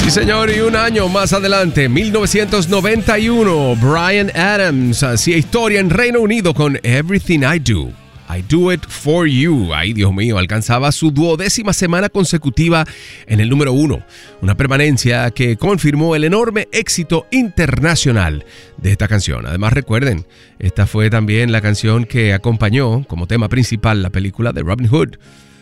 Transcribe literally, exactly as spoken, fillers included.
Sí, señor, y un año más adelante, mil novecientos noventa y uno, Bryan Adams hacía historia en Reino Unido con Everything I Do. I Do It For You. Ay, Dios mío, alcanzaba su duodécima semana consecutiva en el número uno. Una permanencia que confirmó el enorme éxito internacional de esta canción. Además, recuerden, esta fue también la canción que acompañó como tema principal la película de Robin Hood.